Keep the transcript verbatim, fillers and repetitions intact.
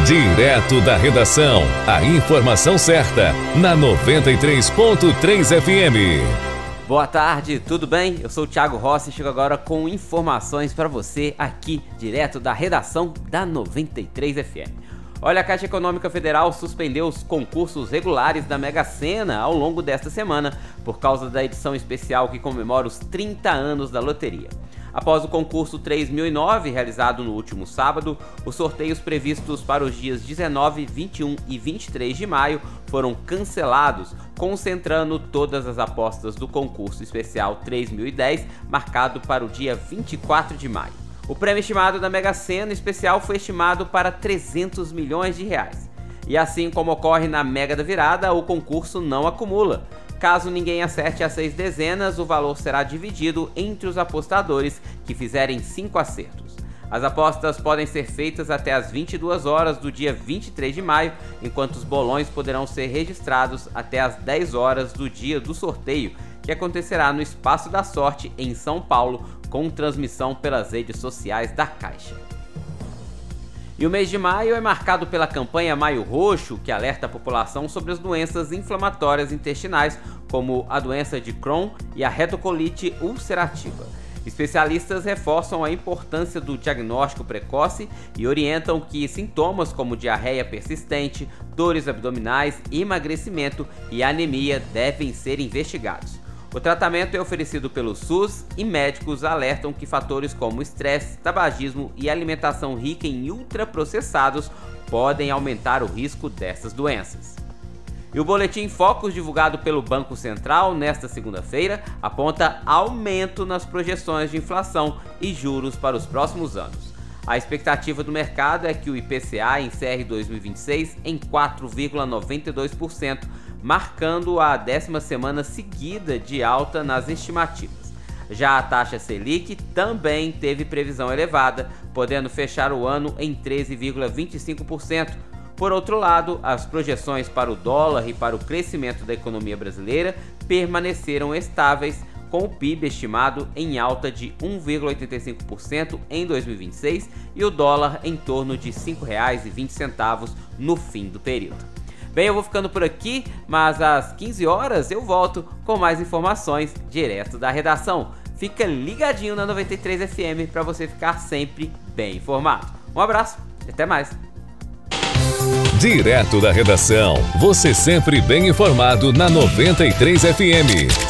Direto da redação, a informação certa, na noventa e três ponto três F M. Boa tarde, tudo bem? Eu sou o Thiago Rossi e chego agora com informações para você aqui, direto da redação da noventa e três F M. Olha, a Caixa Econômica Federal suspendeu os concursos regulares da Mega Sena ao longo desta semana, por causa da edição especial que comemora os trinta anos da loteria. Após o concurso três mil e nove, realizado no último sábado, os sorteios previstos para os dias dezenove, vinte e um e vinte e três de maio foram cancelados, concentrando todas as apostas do concurso especial três mil e dez, marcado para o dia vinte e quatro de maio. O prêmio estimado da Mega Sena especial foi estimado para trezentos milhões de reais. E assim como ocorre na Mega da Virada, o concurso não acumula. Caso ninguém acerte as seis dezenas, o valor será dividido entre os apostadores que fizerem cinco acertos. As apostas podem ser feitas até às vinte e duas horas do dia vinte e três de maio, enquanto os bolões poderão ser registrados até às dez horas do dia do sorteio, que acontecerá no Espaço da Sorte, em São Paulo, com transmissão pelas redes sociais da Caixa. E o mês de maio é marcado pela campanha Maio Roxo, que alerta a população sobre as doenças inflamatórias intestinais, como a doença de Crohn e a retocolite ulcerativa. Especialistas reforçam a importância do diagnóstico precoce e orientam que sintomas como diarreia persistente, dores abdominais, emagrecimento e anemia devem ser investigados. O tratamento é oferecido pelo SUS e médicos alertam que fatores como estresse, tabagismo e alimentação rica em ultraprocessados podem aumentar o risco dessas doenças. E o boletim Focus divulgado pelo Banco Central nesta segunda-feira aponta aumento nas projeções de inflação e juros para os próximos anos. A expectativa do mercado é que o I P C A encerre dois mil e vinte e seis em quatro vírgula noventa e dois por cento, marcando a décima semana seguida de alta nas estimativas. Já a taxa Selic também teve previsão elevada, podendo fechar o ano em treze vírgula vinte e cinco por cento. Por outro lado, as projeções para o dólar e para o crescimento da economia brasileira permaneceram estáveis, com o P I B estimado em alta de um vírgula oitenta e cinco por cento em dois mil e vinte e seis e o dólar em torno de cinco reais e vinte centavos no fim do período. Bem, eu vou ficando por aqui, mas às quinze horas eu volto com mais informações direto da redação. Fica ligadinho na noventa e três F M para você ficar sempre bem informado. Um abraço e até mais. Direto da redação, você sempre bem informado na noventa e três F M.